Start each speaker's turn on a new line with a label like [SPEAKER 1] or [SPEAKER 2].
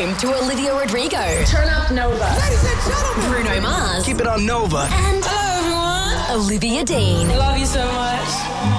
[SPEAKER 1] home to Olivia Rodrigo,
[SPEAKER 2] Turn up Nova.
[SPEAKER 3] Ladies and gentlemen,
[SPEAKER 1] Bruno Mars,
[SPEAKER 4] Keep it on Nova.
[SPEAKER 1] and
[SPEAKER 3] hello everyone.
[SPEAKER 1] Olivia Dean.
[SPEAKER 2] Love you so much.